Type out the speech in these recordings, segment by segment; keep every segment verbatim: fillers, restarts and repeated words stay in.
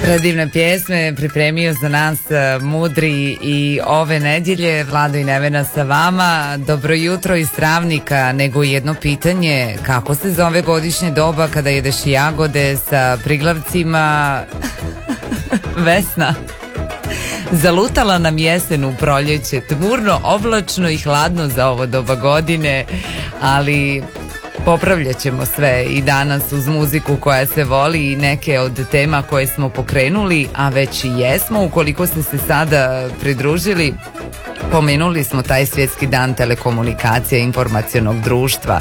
Predivne pjesme pripremio za nas Mudri i ove nedjelje. Vlado i Nevena sa vama. Dobro jutro iz Travnika. Nego jedno pitanje, kako se zove godišnje doba kada jedeš jagode sa priglavcima? Vesna. Zalutala nam jesen u proljeće, tmurno, oblačno i hladno za ovo doba godine, ali popravljat ćemo sve i danas uz muziku koja se voli i neke od tema koje smo pokrenuli, a već i jesmo. Ukoliko ste se sada pridružili, pomenuli smo taj svjetski dan telekomunikacija i informacionog društva.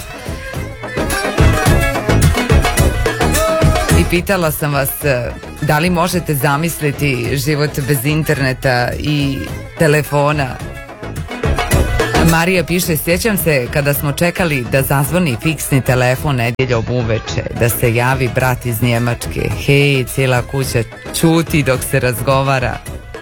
I pitala sam vas da li možete zamisliti život bez interneta i telefona. Marija piše, sjećam se kada smo čekali da zazvoni fiksni telefon nedjeljom uveče, da se javi brat iz Njemačke. Hej, cijela kuća čuti dok se razgovara.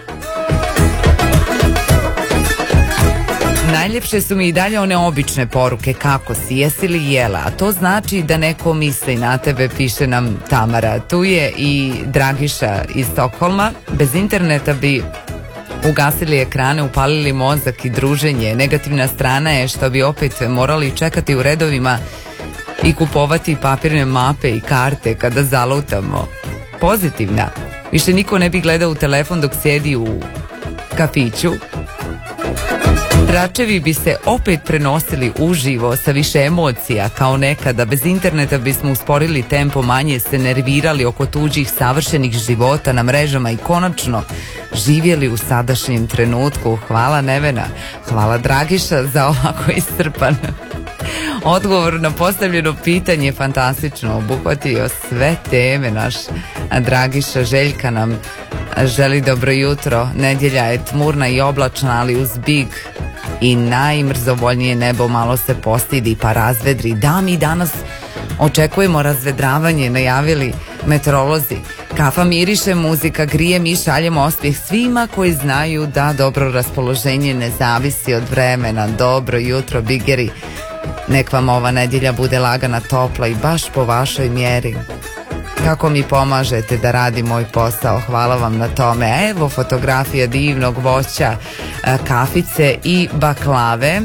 Najljepše su mi i dalje one obične poruke, kako si, jesi li jela, a to znači da neko misli na tebe, piše nam Tamara. Tu je i Dragiša iz Stokholma. Bez interneta bi ugasili ekrane, upalili mozak i druženje. Negativna strana je što bi opet morali čekati u redovima i kupovati papirne mape i karte kada zalutamo. Pozitivna, više niko ne bi gledao u telefon dok sjedi u kafiću. Tračevi bi se opet prenosili uživo sa više emocija kao nekada. Bez interneta bismo usporili tempo, manje se nervirali oko tuđih savršenih života na mrežama i konačno živjeli u sadašnjem trenutku. Hvala Nevena, hvala Dragiša za ovako iscrpan odgovor na postavljeno pitanje. Fantastično, obuhvatio sve teme. Naš Dragiša. Željka nam želi dobro jutro. Nedjelja je tmurna i oblačna, ali uz big i najmrzovoljnije nebo malo se postidi pa razvedri. Da, mi danas očekujemo razvedravanje, najavili meteorolozi. Kafa miriše, muzika grije, mi šaljemo osmijeh svima koji znaju da dobro raspoloženje ne zavisi od vremena. Dobro jutro, bigeri. Nek vam ova nedjelja bude lagana, topla i baš po vašoj mjeri. Kako mi pomažete da radim moj posao, hvala vam na tome. Evo fotografija divnog voća, kafice i baklave.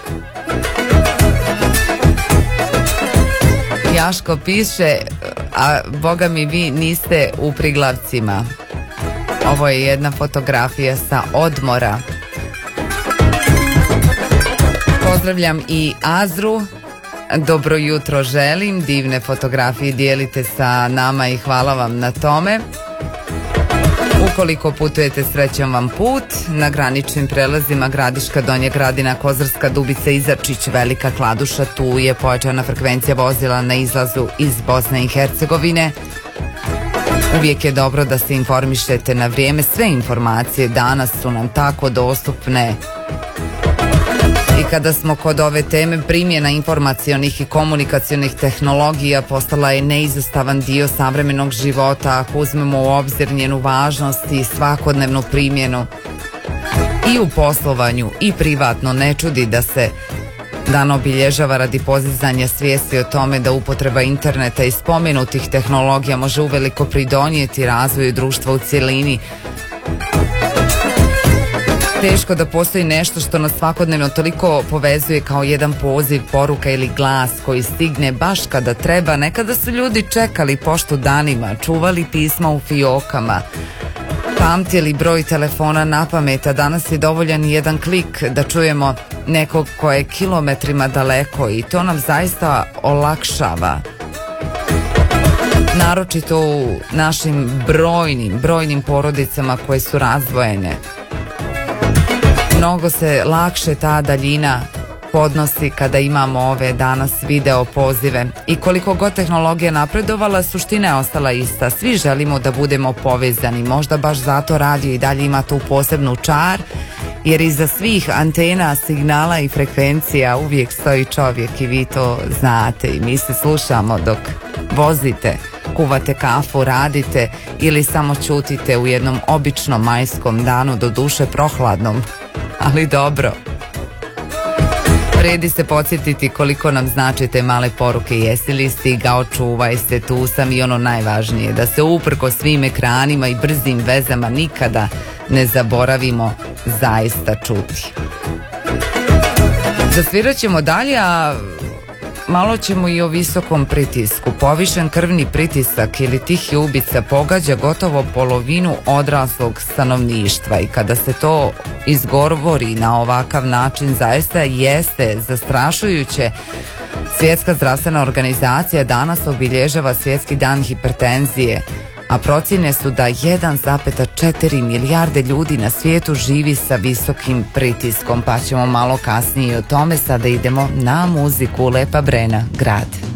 Jaško piše, a boga mi vi niste u priglavcima. Ovo je jedna fotografija sa odmora. Pozdravljam i Azru. Dobro jutro želim, divne fotografije dijelite sa nama i hvala vam na tome. Ukoliko putujete, srećan vam put. Na graničnim prelazima Gradiška, Donja Gradina, Kozarska Dubica, Izarčić, Velika Kladuša, tu je pojačana frekvencija vozila na izlazu iz Bosne i Hercegovine. Uvijek je dobro da se informišete na vrijeme. Sve informacije danas su nam tako dostupne. I kada smo kod ove teme, primjena informacionih i komunikacionih tehnologija postala je neizostavan dio savremenog života ako uzmemo u obzir njenu važnost i svakodnevnu primjenu. I u poslovanju i privatno ne čudi da se dan obilježava radi podizanja svijesti o tome da upotreba interneta i spomenutih tehnologija može uveliko pridonijeti razvoju društva u cjelini. Teško da postoji nešto što nas svakodnevno toliko povezuje kao jedan poziv, poruka ili glas koji stigne baš kada treba. Nekada su ljudi čekali poštu danima, čuvali pisma u fiokama, pamtili broj telefona na pamet, a danas je dovoljan jedan klik da čujemo nekog ko je kilometrima daleko i to nam zaista olakšava. Naročito u našim brojnim, brojnim porodicama koje su razdvojene. Mnogo se lakše ta daljina podnosi kada imamo ove danas video pozive. I koliko god tehnologija napredovala, suština je ostala ista. Svi želimo da budemo povezani. Možda baš zato radio i dalje ima tu posebnu čar, jer iza svih antena, signala i frekvencija uvijek stoji čovjek i vi to znate. I mi se slušamo dok vozite, kuvate kafu, radite ili samo ćutite u jednom običnom majskom danu, do duše prohladnom, ali dobro. Vredi se podsjetiti koliko nam znači te male poruke. Jesi li stigao, čuvaj se, tu sam, i ono najvažnije, da se uprko svim ekranima i brzim vezama nikada ne zaboravimo zaista čuti. Zasvirat ćemo dalje, a malo ćemo i o visokom pritisku. Povišen krvni pritisak ili tihi ubica pogađa gotovo polovinu odraslog stanovništva i kada se to izgovori na ovakav način zaista jeste zastrašujuće. Svjetska zdravstvena organizacija danas obilježava Svjetski dan hipertenzije, a procjene su da jedan zarez četiri milijarde ljudi na svijetu živi sa visokim pritiskom, pa ćemo malo kasnije o tome. Sada idemo na muziku. Lepa Brena, Grad.